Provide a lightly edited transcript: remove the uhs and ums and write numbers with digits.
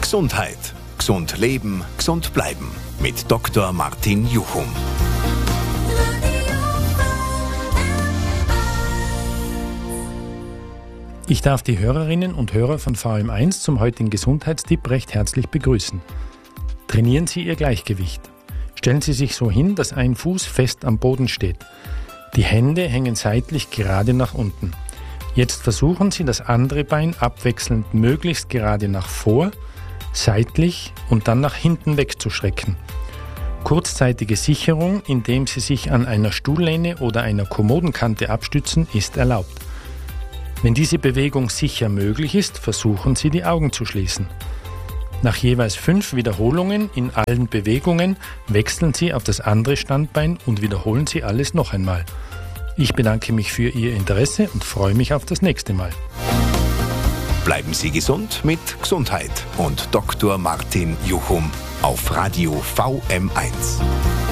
Gesundheit. Gesund leben, gesund bleiben. Mit Dr. Martin Juchum. Ich darf die Hörerinnen und Hörer von VM1 zum heutigen Gesundheitstipp recht herzlich begrüßen. Trainieren Sie Ihr Gleichgewicht. Stellen Sie sich so hin, dass ein Fuß fest am Boden steht. Die Hände hängen seitlich gerade nach unten. Jetzt versuchen Sie, das andere Bein abwechselnd möglichst gerade nach vor, seitlich und dann nach hinten wegzustrecken. Kurzzeitige Sicherung, indem Sie sich an einer Stuhllehne oder einer Kommodenkante abstützen, ist erlaubt. Wenn diese Bewegung sicher möglich ist, versuchen Sie, die Augen zu schließen. Nach jeweils 5 Wiederholungen in allen Bewegungen wechseln Sie auf das andere Standbein und wiederholen Sie alles noch einmal. Ich bedanke mich für Ihr Interesse und freue mich auf das nächste Mal. Bleiben Sie gesund mit Gesundheit und Dr. Martin Juchum auf Radio VM1.